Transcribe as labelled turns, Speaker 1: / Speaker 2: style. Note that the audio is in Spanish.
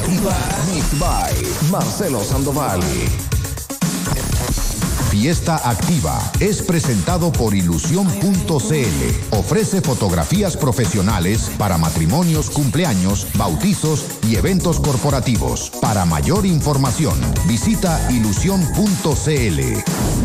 Speaker 1: Activa. Mix by Marcelo Sandoval.
Speaker 2: Fiesta Activa es presentado por Ilusión.cl. Ofrece fotografías profesionales para matrimonios, cumpleaños, bautizos y eventos corporativos. Para mayor información, visita Ilusión.cl.